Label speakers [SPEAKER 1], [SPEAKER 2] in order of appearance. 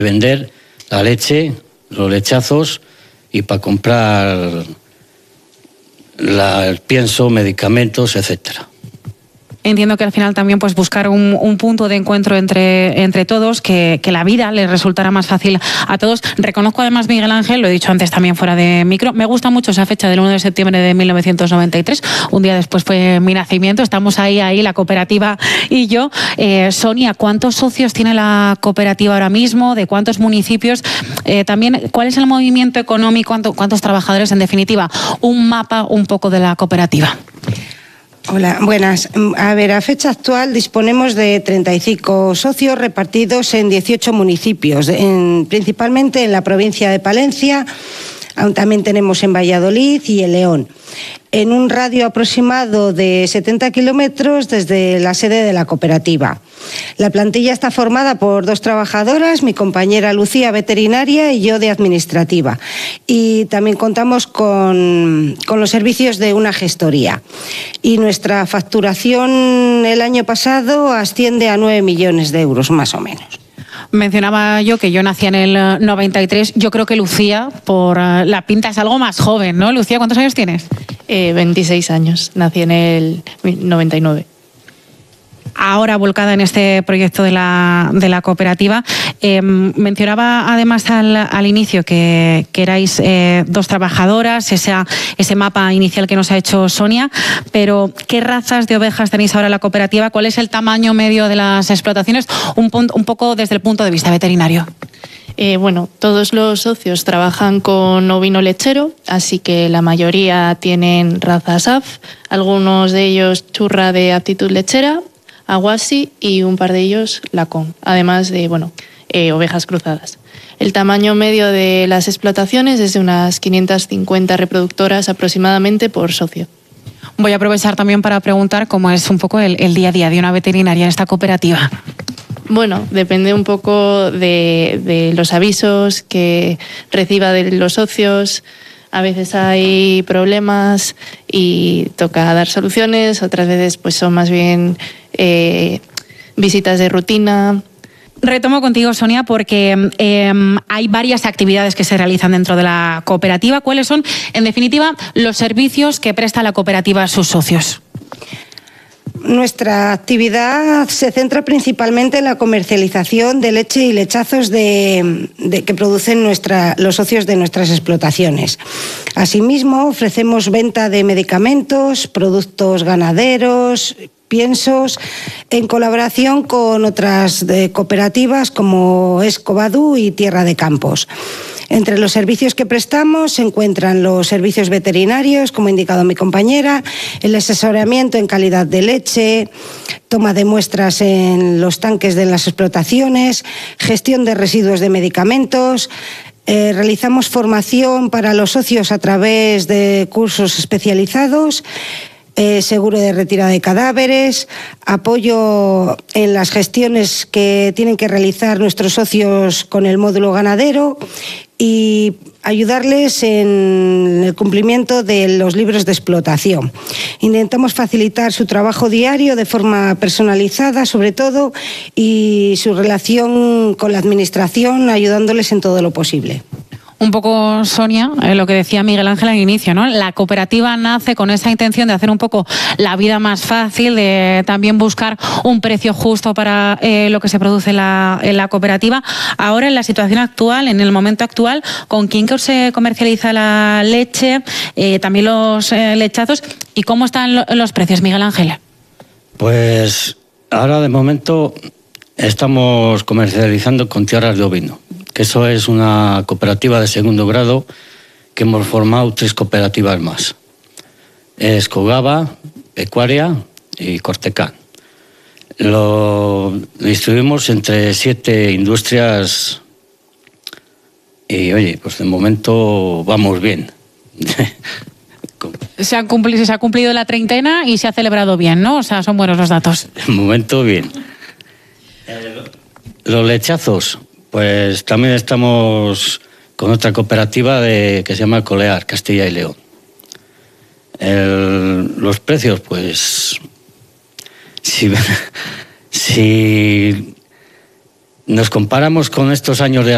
[SPEAKER 1] vender la leche, los lechazos y para comprar el pienso, medicamentos, etcétera.
[SPEAKER 2] Entiendo que al final también pues buscar un punto de encuentro entre todos, que la vida les resultará más fácil a todos. Reconozco además, Miguel Ángel, lo he dicho antes también fuera de micro, me gusta mucho esa fecha del 1 de septiembre de 1993, un día después fue mi nacimiento, estamos ahí la cooperativa y yo. Sonia, ¿cuántos socios tiene la cooperativa ahora mismo? ¿De cuántos municipios? También, ¿cuál es el movimiento económico? ¿Cuántos trabajadores? En definitiva, un mapa un poco de la cooperativa.
[SPEAKER 3] Hola, buenas. A ver, a fecha actual disponemos de 35 socios repartidos en 18 municipios, principalmente en la provincia de Palencia, aún también tenemos en Valladolid y en León, en un radio aproximado de 70 kilómetros desde la sede de la cooperativa. La plantilla está formada por 2 trabajadoras, mi compañera Lucía, veterinaria, y yo, de administrativa. Y también contamos con los servicios de una gestoría. Y nuestra facturación el año pasado asciende a 9 millones de euros, más o menos.
[SPEAKER 2] Mencionaba yo que yo nací en el 93. Yo creo que Lucía, por la pinta, es algo más joven, ¿no? Lucía, ¿cuántos años tienes?
[SPEAKER 4] 26 años. Nací en el 99.
[SPEAKER 2] Ahora volcada en este proyecto de la cooperativa. Mencionaba además al inicio que erais 2 trabajadoras, ese mapa inicial que nos ha hecho Sonia, pero ¿qué razas de ovejas tenéis ahora en la cooperativa? ¿Cuál es el tamaño medio de las explotaciones? Un poco desde el punto de vista veterinario.
[SPEAKER 4] Bueno, todos los socios trabajan con ovino lechero, así que la mayoría tienen raza SAF, algunos de ellos churra de aptitud lechera, aguasi y un par de ellos lacón, además de ovejas cruzadas. El tamaño medio de las explotaciones es de unas 550 reproductoras aproximadamente por socio.
[SPEAKER 2] Voy a aprovechar también para preguntar cómo es un poco el día a día de una veterinaria en esta cooperativa.
[SPEAKER 4] Bueno, depende un poco de los avisos que reciba de los socios. A veces hay problemas y toca dar soluciones, otras veces pues son más bien visitas de rutina.
[SPEAKER 2] Retomo contigo, Sonia, porque hay varias actividades que se realizan dentro de la cooperativa. ¿Cuáles son, en definitiva, los servicios que presta la cooperativa a sus socios?
[SPEAKER 3] Nuestra actividad se centra principalmente en la comercialización de leche y lechazos que producen los socios de nuestras explotaciones. Asimismo, ofrecemos venta de medicamentos, productos ganaderos, piensos, en colaboración con otras cooperativas como Escobadú y Tierra de Campos. Entre los servicios que prestamos se encuentran los servicios veterinarios, como ha indicado mi compañera, el asesoramiento en calidad de leche, toma de muestras en los tanques de las explotaciones, gestión de residuos de medicamentos. Realizamos formación para los socios a través de cursos especializados, seguro de retirada de cadáveres, apoyo en las gestiones que tienen que realizar nuestros socios con el módulo ganadero y ayudarles en el cumplimiento de los libros de explotación. Intentamos facilitar su trabajo diario de forma personalizada, sobre todo, y su relación con la administración, ayudándoles en todo lo posible.
[SPEAKER 2] Un poco, Sonia, lo que decía Miguel Ángel al inicio, ¿no? La cooperativa nace con esa intención de hacer un poco la vida más fácil, de también buscar un precio justo para lo que se produce en la cooperativa. Ahora, en la situación actual, en el momento actual, ¿con quién se comercializa la leche, también los lechazos, y cómo están los precios, Miguel Ángel?
[SPEAKER 1] Pues ahora, de momento, estamos comercializando con tierras de ovino, que eso es una cooperativa de segundo grado que hemos formado 3 cooperativas más. Es Cogaba, Pecuaria y Cortecán. Lo distribuimos entre 7 industrias y, oye, pues de momento vamos bien.
[SPEAKER 2] Se ha cumplido la treintena y se ha celebrado bien, ¿no? O sea, son buenos los datos.
[SPEAKER 1] De momento bien. Los lechazos, pues también estamos con otra cooperativa que se llama Colear, Castilla y León. Los precios, pues, si nos comparamos con estos años de